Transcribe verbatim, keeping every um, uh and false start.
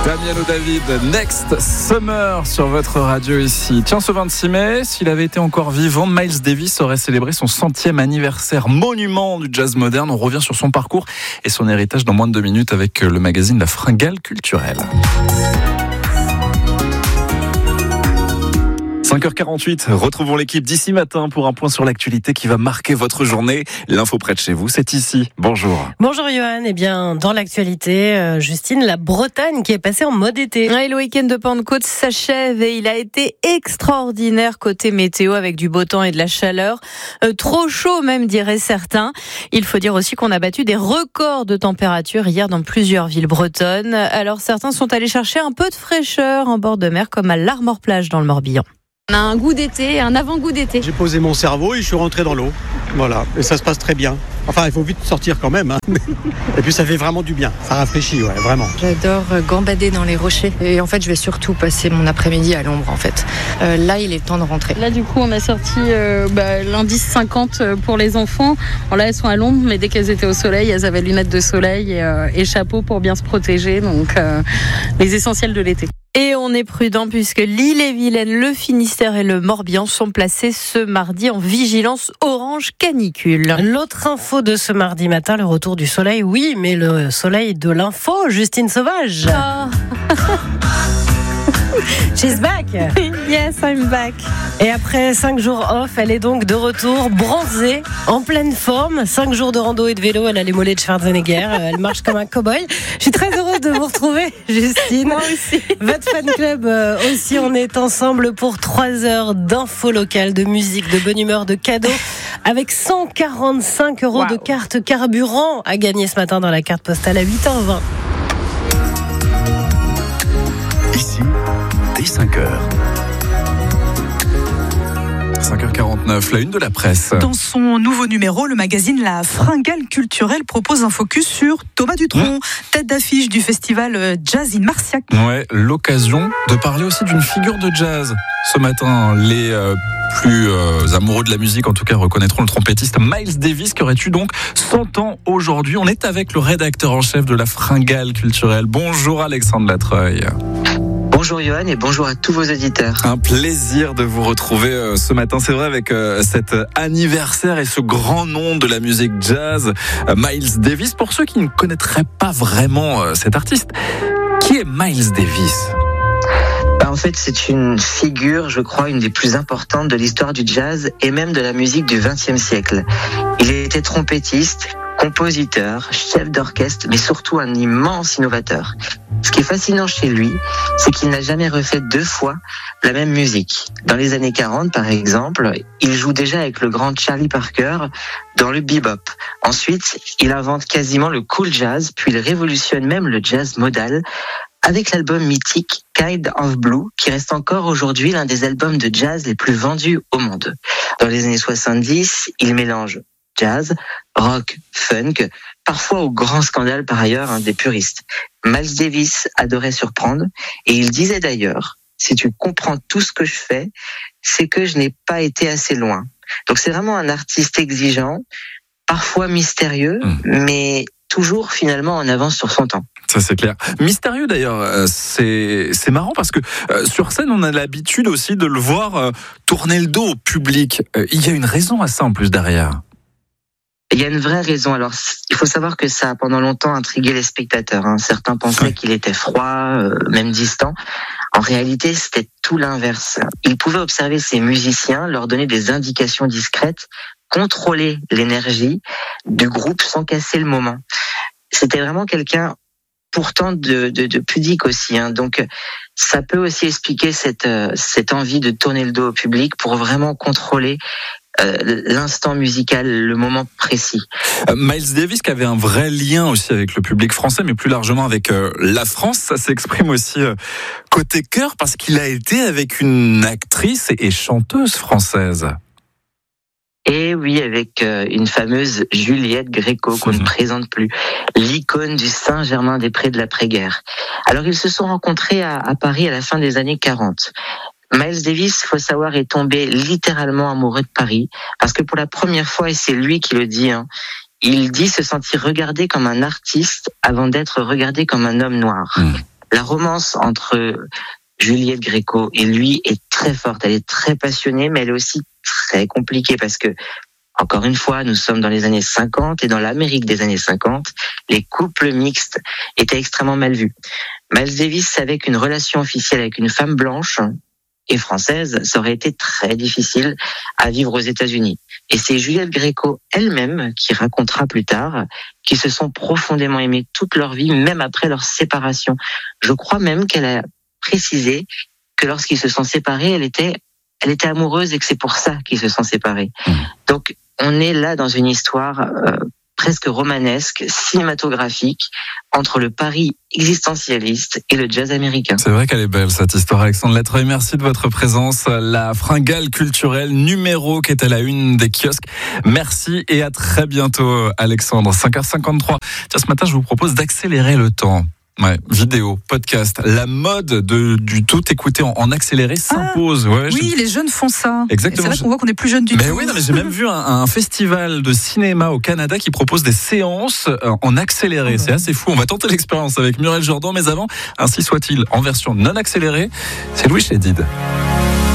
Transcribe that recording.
Damien David, Next Summer sur votre radio ici. Tiens, ce vingt-six mai, s'il avait été encore vivant, Miles Davis aurait célébré son centième anniversaire, monument du jazz moderne. On revient sur son parcours et son héritage dans moins de deux minutes avec le magazine La Fringale Culturelle. cinq heures quarante-huit, retrouvons l'équipe d'ici matin pour un point sur l'actualité qui va marquer votre journée. L'info près de chez vous, c'est ici. Bonjour. Bonjour Johan. Eh bien, dans l'actualité, euh, Justine, la Bretagne qui est passée en mode été. Ouais, le week-end de Pentecôte s'achève et il a été extraordinaire côté météo avec du beau temps et de la chaleur. Euh, trop chaud même, diraient certains. Il faut dire aussi qu'on a battu des records de température hier dans plusieurs villes bretonnes. Alors certains sont allés chercher un peu de fraîcheur en bord de mer comme à l'Armor-Plage dans le Morbihan. On a un goût d'été, un avant-goût d'été. J'ai posé mon cerveau et je suis rentré dans l'eau. Voilà, et ça se passe très bien. Enfin, il faut vite sortir quand même. Hein. Et puis ça fait vraiment du bien. Ça rafraîchit, ouais, vraiment. J'adore gambader dans les rochers. Et en fait, je vais surtout passer mon après-midi à l'ombre, en fait. Euh, là, il est temps de rentrer. Là, du coup, on a sorti euh, bah, l'indice cinquante pour les enfants. Bon, là, elles sont à l'ombre, mais dès qu'elles étaient au soleil, elles avaient lunettes de soleil et, euh, et chapeau pour bien se protéger. Donc, euh, les essentiels de l'été. Et on est prudent puisque l'Ille-et-Vilaine, le Finistère et le Morbihan sont placés ce mardi en vigilance orange canicule. L'autre info de ce mardi matin, le retour du soleil. Oui, mais le soleil de l'info, Justine Sauvage. Oh. She's back. Yes, I'm back. Et après cinq jours off, elle est donc de retour, bronzée, en pleine forme. Cinq jours de rando et de vélo, elle a les mollets de Schwarzenegger, elle marche comme un cow-boy. Je suis très heureuse de vous retrouver, Justine. Moi aussi. Votre fan club euh, aussi, on est ensemble pour trois heures d'infos locales, de musique, de bonne humeur, de cadeaux, avec cent quarante-cinq euros wow. de carte carburant à gagner ce matin dans la carte postale à huit heures vingt. Ici, dès cinq heures. cinq heures quarante-neuf, la une de la presse. Dans son nouveau numéro, le magazine La Fringale Culturelle propose un focus sur Thomas Dutronc, mmh. tête d'affiche du festival Jazz in Marciac. Ouais, l'occasion de parler aussi d'une figure de jazz. Ce matin, les euh, plus euh, amoureux de la musique, en tout cas, reconnaîtront le trompettiste Miles Davis, qui aurait eu donc cent ans aujourd'hui. On est avec le rédacteur en chef de La Fringale Culturelle. Bonjour Alexandre Latreuil. Bonjour Johan et bonjour à tous vos auditeurs. Un plaisir de vous retrouver euh, ce matin. C'est vrai, avec euh, cet anniversaire et ce grand nom de la musique jazz, euh, Miles Davis. Pour ceux qui ne connaîtraient pas vraiment euh, cet artiste, qui est Miles Davis ? Bah, en fait, c'est une figure, je crois, une des plus importantes de l'histoire du jazz et même de la musique du vingtième siècle. Il était trompettiste, compositeur, chef d'orchestre, mais surtout un immense innovateur. Ce qui est fascinant chez lui, c'est qu'il n'a jamais refait deux fois la même musique. Dans les années quarante, par exemple, il joue déjà avec le grand Charlie Parker dans le bebop. Ensuite, il invente quasiment le cool jazz, puis il révolutionne même le jazz modal avec l'album mythique Kind of Blue, qui reste encore aujourd'hui l'un des albums de jazz les plus vendus au monde. Dans les années soixante-dix, il mélange jazz, rock, funk, parfois au grand scandale par ailleurs hein, des puristes. Miles Davis adorait surprendre et il disait d'ailleurs, si tu comprends tout ce que je fais, c'est que je n'ai pas été assez loin. Donc c'est vraiment un artiste exigeant, parfois mystérieux, mmh. mais toujours finalement en avance sur son temps. Ça c'est clair. Mystérieux d'ailleurs, c'est c'est marrant parce que euh, sur scène on a l'habitude aussi de le voir euh, tourner le dos au public. Euh, il y a une raison à ça en plus derrière. Il y a une vraie raison. Alors, il faut savoir que ça a pendant longtemps intrigué les spectateurs. Hein. Certains pensaient ouais. qu'il était froid, euh, même distant. En réalité, c'était tout l'inverse. Il pouvait observer ses musiciens, leur donner des indications discrètes, contrôler l'énergie du groupe sans casser le moment. C'était vraiment quelqu'un, pourtant, de, de, de pudique aussi. Hein. Donc, ça peut aussi expliquer cette, euh, cette envie de tourner le dos au public pour vraiment contrôler Euh, l'instant musical, le moment précis. Euh, Miles Davis qui avait un vrai lien aussi avec le public français, mais plus largement avec euh, la France, ça s'exprime aussi euh, côté cœur parce qu'il a été avec une actrice et, et chanteuse française. Et oui, avec euh, une fameuse Juliette Gréco qu'on mmh. ne présente plus, l'icône du Saint-Germain-des-Prés de l'après-guerre. Alors ils se sont rencontrés à, à Paris à la fin des années quarante. Miles Davis, faut savoir, est tombé littéralement amoureux de Paris, parce que pour la première fois, et c'est lui qui le dit, hein, il dit se sentir regardé comme un artiste avant d'être regardé comme un homme noir. Mmh. La romance entre Juliette Gréco et lui est très forte, elle est très passionnée, mais elle est aussi très compliquée parce que, encore une fois, nous sommes dans les années cinquante et dans l'Amérique des années cinquante, les couples mixtes étaient extrêmement mal vus. Miles Davis savait qu'une relation officielle avec une femme blanche et française, ça aurait été très difficile à vivre aux États-Unis. Et c'est Juliette Gréco elle-même qui racontera plus tard qu'ils se sont profondément aimés toute leur vie, même après leur séparation. Je crois même qu'elle a précisé que lorsqu'ils se sont séparés, elle était, elle était amoureuse et que c'est pour ça qu'ils se sont séparés. Donc, on est là dans une histoire euh, presque romanesque, cinématographique, entre le Paris existentialiste et le jazz américain. C'est vrai qu'elle est belle cette histoire, Alexandre Lettreuil. Merci de votre présence. La fringale culturelle numéro qui est à la une des kiosques. Merci et à très bientôt, Alexandre. cinq heures cinquante-trois. Tiens, ce matin, je vous propose d'accélérer le temps. Ouais, vidéo, podcast, la mode de, du tout écouter en, en accéléré s'impose. Ah, ouais, oui, je... les jeunes font ça. Exactement. Et c'est là qu'on voit qu'on est plus jeune du mais tout. Oui, non, mais j'ai même vu un, un festival de cinéma au Canada qui propose des séances en accéléré. Oh, c'est assez fou. On va tenter l'expérience avec Muriel Jourdan, mais avant, ainsi soit-il, en version non accélérée, c'est Louis Chédid.